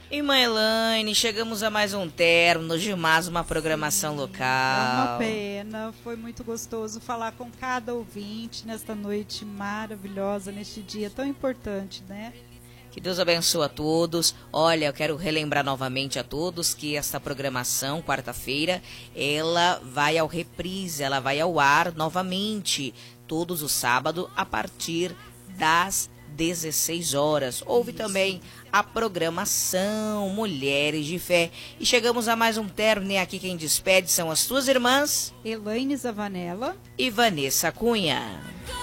E mãe Elaine, chegamos a mais um término de mais uma programação local. É uma pena, foi muito gostoso falar com cada ouvinte nesta noite maravilhosa, neste dia tão importante, né? Que Deus abençoe a todos. Olha, eu quero relembrar novamente a todos que esta programação, quarta-feira, ela vai ao reprise, ela vai ao ar novamente, todos os sábados, a partir das 16 horas. Houve também a programação Mulheres de Fé. E chegamos a mais um término, e aqui quem despede são as tuas irmãs, Elaine Zavanella e Vanessa Cunha.